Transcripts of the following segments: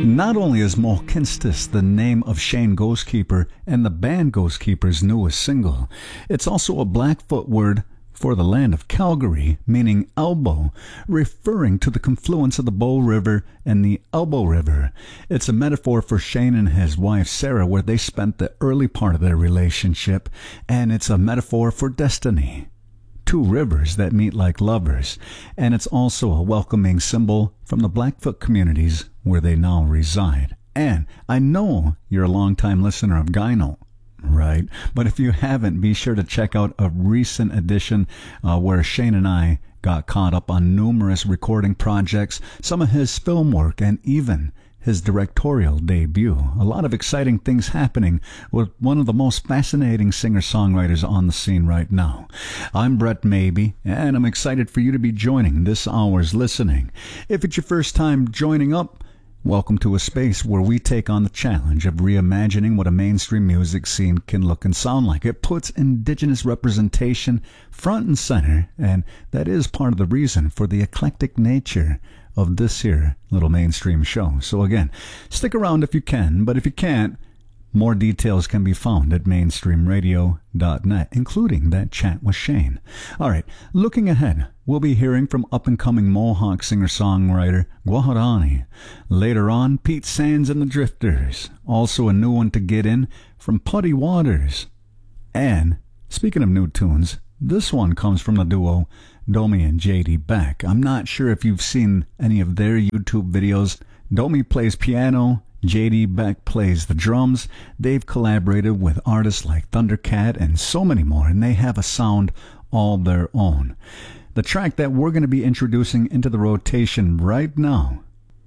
Not only is Mo Kinstis the name of Shane Ghostkeeper and the band Ghostkeeper's newest single, it's also a Blackfoot word for the land of Calgary, meaning elbow, referring to the confluence of the Bow River and the Elbow River. It's a metaphor for Shane and his wife Sarah, where they spent the early part of their relationship, and it's a metaphor for destiny. Two rivers that meet like lovers, and it's also a welcoming symbol from the Blackfoot communities where they now reside. And I know you're a longtime listener of Gyno, right? But if you haven't, be sure to check out a recent edition where Shane and I got caught up on numerous recording projects, some of his film work, and even his directorial debut. A lot of exciting things happening with one of the most fascinating singer-songwriters on the scene right now. I'm Brett Maybe, and I'm excited for you to be joining this hour's listening. If it's your first time joining up, welcome to a space where we take on the challenge of reimagining what a mainstream music scene can look and sound like. It puts Indigenous representation front and center, and that is part of the reason for the eclectic nature of this here little mainstream show. So again, stick around if you can, but if you can't, more details can be found at mainstreamradio.net, including that chat with Shane. All right, looking ahead, we'll be hearing from up-and-coming Mohawk singer-songwriter Guaharani. Later on, Pete Sands and the Drifters. Also a new one to get in from Putty Waters. And, speaking of new tunes, this one comes from the duo Domi and JD Beck. I'm not sure if you've seen any of their YouTube videos. Domi plays piano, JD Beck plays the drums. They've collaborated with artists like Thundercat and so many more, and they have a sound all their own. The track that we're going to be introducing into the rotation right now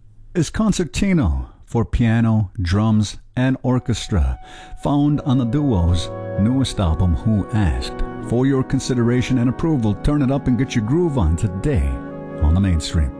is Concertino for piano, drums, and orchestra, found on the duo's newest album, Who Asked. For your consideration and approval, turn it up and get your groove on today on the Mainstream.